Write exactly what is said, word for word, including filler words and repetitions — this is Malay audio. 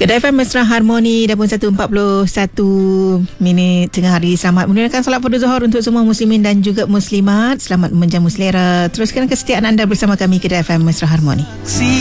Kedai F M Mesra Harmoni dah pun satu empat puluh satu minit tengah hari. Selamat menunaikan solat fardu Zuhur untuk semua muslimin dan juga muslimat. Selamat menjamu selera. Teruskan kesetiaan anda bersama kami Kedai F M Mesra Harmoni.